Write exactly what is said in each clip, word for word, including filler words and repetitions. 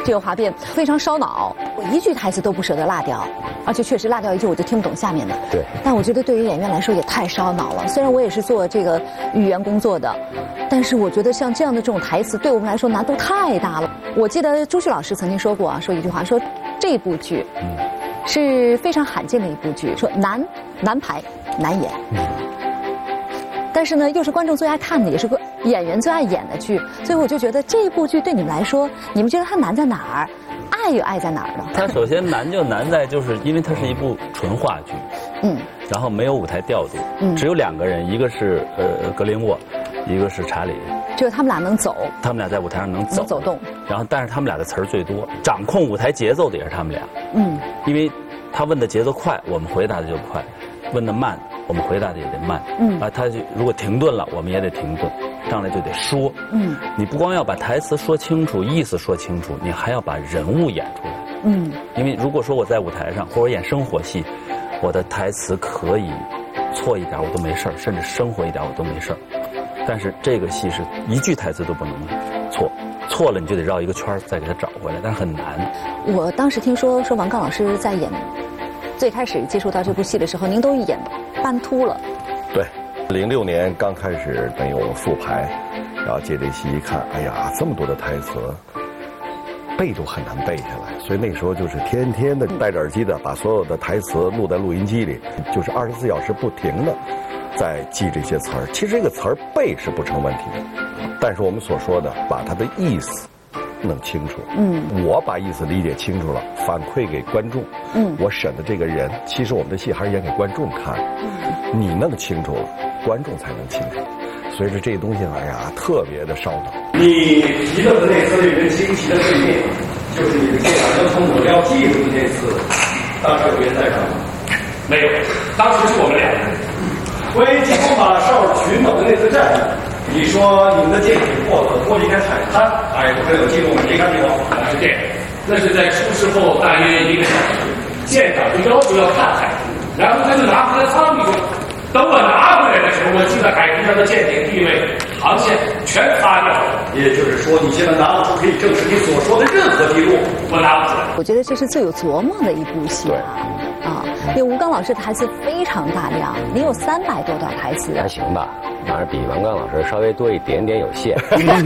这个滑变非常烧脑，我一句台词都不舍得落掉，而且确实落掉一句我就听不懂下面的。 对。 但我觉得对于演员来说也太烧脑了。虽然我也是做这个语言工作的，但是我觉得像这样的这种台词对我们来说难度太大了。我记得朱旭老师曾经说过啊，说一句话，说这部剧是非常罕见的一部剧，说难难排难演。嗯。但是呢，又是观众最爱看的，也是个演员最爱演的剧，所以我就觉得这部剧对你们来说，你们觉得它难在哪儿？爱又爱在哪儿呢？ 它首先难就难在就是因为它是一部纯话剧，嗯，然后没有舞台调度，嗯，只有两个人，一个是呃格林沃，一个是查理， 就是他们俩能走， 他们俩在舞台上能走能走动， 然后但是他们俩的词儿最多，掌控舞台节奏的也是他们俩，嗯，因为他问的节奏快，我们回答的就快。问的慢，我们回答的也得慢。嗯啊，他就如果停顿了，我们也得停顿，上来就得说。嗯，你不光要把台词说清楚，意思说清楚，你还要把人物演出来。嗯，因为如果说我在舞台上或者演生活戏，我的台词可以错一点我都没事儿，甚至生活一点我都没事儿。但是这个戏是一句台词都不能错，错了你就得绕一个圈儿再给它找回来，但是很难。 我当时听说说王刚老师在演。最开始接触到这部戏的时候，您都演半秃了。 对，零六年刚开始等于我们复排，然后接这戏一看，哎呀，这么多的台词，背都很难背下来，所以那时候就是天天的戴着耳机的把所有的台词录在录音机里，就是二十四小时不停的在记这些词儿。其实这个词儿背是不成问题的，但是我们所说的把它的意思弄清楚，嗯，我把意思理解清楚了，反馈给观众，嗯，我审的这个人，其实我们的戏还是演给观众看，嗯，你弄清楚了，观众才能清楚。所以说这个东西，哎呀，特别的烧脑。 你提到的那次令人惊奇的对面，就是你的现场交通我要记录的那次，当时有别人在场吗？没有，当时是我们两个人。关于疾风马少群斗的那次战役。你说你们的舰艇过河脱离开海滩，哎，我这有记录吗？离开地方好像是这样。那是在出事后大约一个小时，舰长就要求要看海图，然后他就拿回来舱里说，等我拿回来的时候，我记得海图上的舰艇地位、航线全擦掉了。也就是说，你现在拿不出可以证实你所说的任何记录，我拿不出来。 我觉得这是最有琢磨的一部戏啊。啊，因为吴刚老师台词非常大量，您有三百多段台词。 还行吧。反正比王刚老师稍微多一点点有限。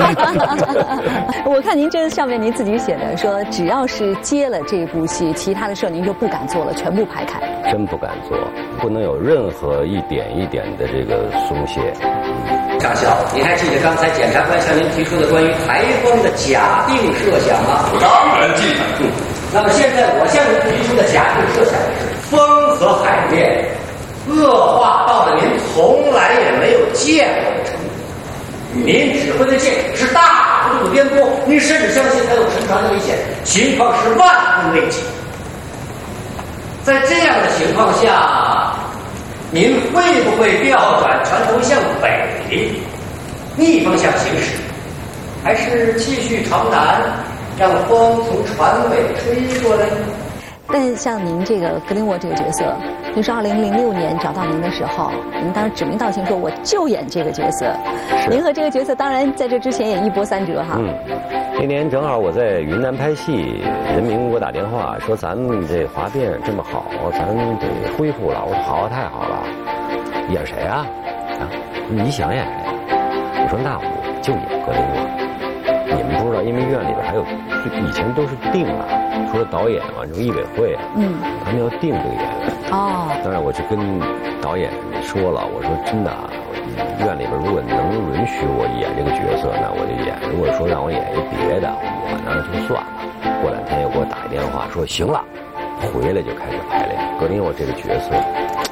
我看您这上面您自己写的说，只要是接了这部戏，其他的事您就不敢做了，全部排开。 真不敢做，不能有任何一点一点的这个松懈。 上校，您还记得刚才检察官向您提出的关于台风的假定设想吗？ 我当然记得。嗯。 那么现在我向您提出的假定设想是，风和海面恶化到了您从来也没有见过的程度。您指挥的舰是大幅度的颠簸，您甚至相信它有沉船的危险，情况是万分危急。在这样的情况下，您会不会调转船头向北，逆方向行驶，还是继续朝南，让风从船尾吹过来呢？ 但像您这个格林沃这个角色，您是二零零六年找到您的时候，您当时指名道姓说我就演这个角色。您和这个角色当然在这之前也一波三折哈。 嗯，那年正好我在云南拍戏，人民给我打电话说咱们这滑变这么好，咱得恢复了。我说好，太好了。演谁啊？啊，你想演谁？我说那我就演格林沃。你们不知道，因为院里边还有，以前都是定啊，除了导演啊，这种艺委会啊，嗯，他们要定这个演员。哦。当然，我就跟导演说了，我说真的啊，院里边如果能允许我演这个角色，那我就演；如果说让我演一别的，我那就算了。过两天又给我打一电话说行了，回来就开始排练。格林沃这个角色